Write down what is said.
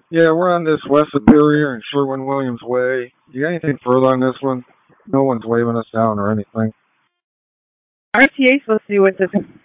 Yeah, we're on this West Superior and Sherwin-Williams Way. You got anything further on this one? No one's waving us down or anything. RTA supposed to be with us.